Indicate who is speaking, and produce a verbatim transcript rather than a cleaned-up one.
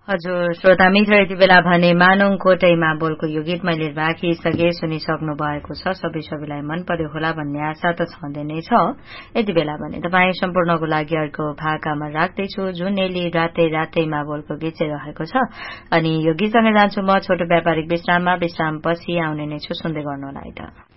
Speaker 1: हजुर श्रोता मित्र यति बेला भने मानुङ कोटैमा बोलको यो गीत मैले राखिसके सुनिसक्नु भएको छ सबै सबैलाई मन पर्यो होला भन्ने आशा त छँदै नै छ। यति बेला भने तपाईँ सम्पूर्णको लागि अर्को भाकामा राख्दैछु जुन एली रातै रातैमा बोलको गीत चाहिँ रहेको छ अनि यो गीतसँगै जान्छु म छोटो व्यापारिक विश्राममा। विश्राम पछि आउने नै छु सुन्दै गर्नु होला।